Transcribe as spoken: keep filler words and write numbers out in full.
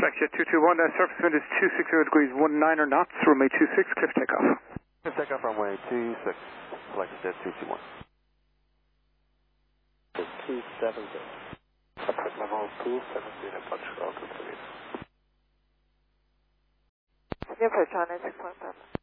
Flexjet two two one, uh, surface wind is two sixty degrees one niner knots, runway two six, clear for takeoff. Clear takeoff, runway two six, Flexjet two two one. two seventy. Approach level two seventy, approach altitude. Approach on six point seven.